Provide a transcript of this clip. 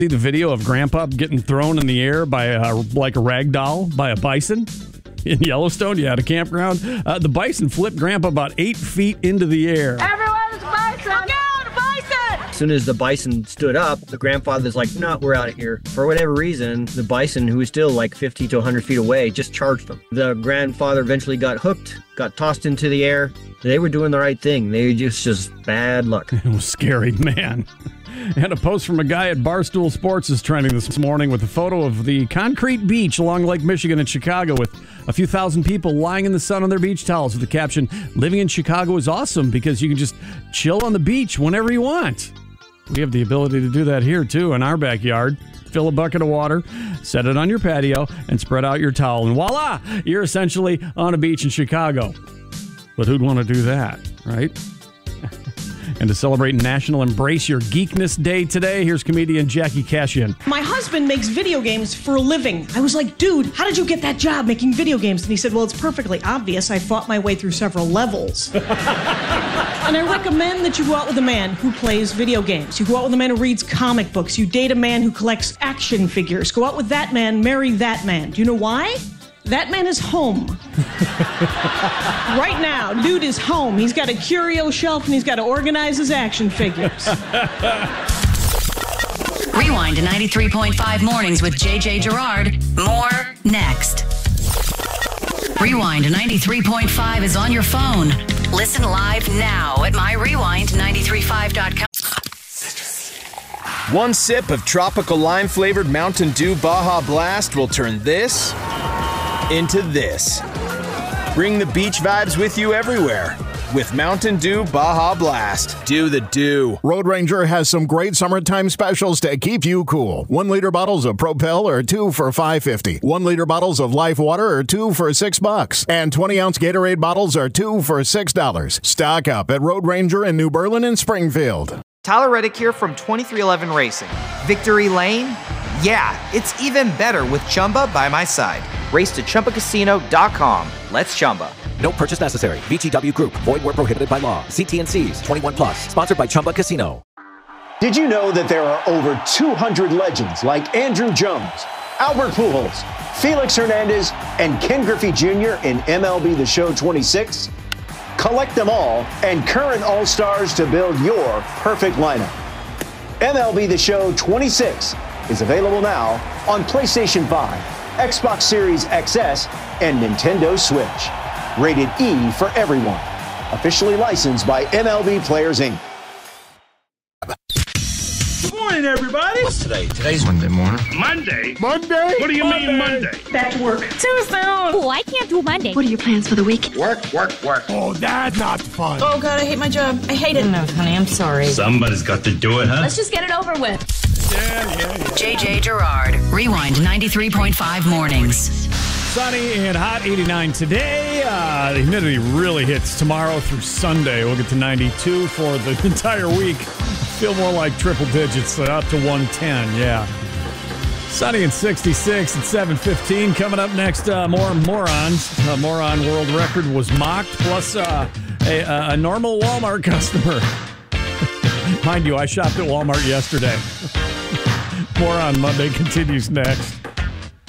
See the video of Grandpa getting thrown in the air by like a rag doll by a bison in Yellowstone? Yeah, at a campground. The bison flipped Grandpa about 8 feet into the air. Everyone's bison! Look out, a bison! As soon as the bison stood up, the grandfather's like, no, we're out of here. For whatever reason, the bison, who was still like 50 to 100 feet away, just charged them. The grandfather eventually got hooked, got tossed into the air. They were doing the right thing. They just bad luck. It was scary, man. And a post from a guy at Barstool Sports is trending this morning with a photo of the concrete beach along Lake Michigan in Chicago with a few thousand people lying in the sun on their beach towels with the caption, "Living in Chicago is awesome because you can just chill on the beach whenever you want." We have the ability to do that here, too, in our backyard. Fill a bucket of water, set it on your patio, and spread out your towel. And voila, you're essentially on a beach in Chicago. But who'd want to do that, right? And to celebrate National Embrace Your Geekness Day today, here's comedian Jackie Cashian. My husband makes video games for a living. I was like, dude, how did you get that job making video games? And he said, well, it's perfectly obvious. I fought my way through several levels. And I recommend that you go out with a man who plays video games. You go out with a man who reads comic books. You date a man who collects action figures. Go out with that man, marry that man. Do you know why? That man is home. Right now, dude is home. He's got a curio shelf and he's got to organize his action figures. Rewind to 93.5 Mornings with JJ Gerard. More next. Rewind to 93.5 is on your phone. Listen live now at myrewind935.com. One sip of tropical lime-flavored Mountain Dew Baja Blast will turn this into this. Bring the beach vibes with you everywhere with Mountain Dew Baja Blast. Do the dew. Road Ranger has some great summertime specials to keep you cool. 1 liter bottles of Propel are 2 for $5.50. 1 liter bottles of Life Water are 2 for $6. And 20-ounce Gatorade bottles are 2 for $6. Stock up at Road Ranger in New Berlin and Springfield. Tyler Reddick here from 2311 Racing. Victory Lane? Yeah, it's even better with Chumba by my side. Race to ChumbaCasino.com. Let's Chumba. No purchase necessary. VGW Group. Void where prohibited by law. See T&Cs. 21 plus. Sponsored by Chumba Casino. Did you know that there are over 200 legends like Andrew Jones, Albert Pujols, Felix Hernandez, and Ken Griffey Jr. in MLB The Show 26? Collect them all and current All-Stars to build your perfect lineup. MLB The Show 26 is available now on PlayStation 5, Xbox Series XS, and Nintendo Switch. Rated E for everyone. Officially licensed by MLB Players, Inc. Good morning, everybody. What's today? Today's Monday morning. Monday? Monday? What do you mean Monday? Back to work. Too soon. Oh, I can't do Monday. What are your plans for the week? Work. Oh, that's not fun. Oh, God, I hate my job. I hate it. No, honey, I'm sorry. Somebody's got to do it, huh? Let's just get it over with. Yeah. JJ Gerard. Rewind 93.5 Mornings. Sunny and hot, 89 today. The humidity really hits tomorrow through Sunday. We'll get to 92 for the entire week. Feel more like triple digits, up to 110, yeah. Sunny and 66 at 7:15. Coming up next, more morons. A moron world record was mocked, plus a normal Walmart customer. Mind you, I shopped at Walmart yesterday. More on Monday continues next.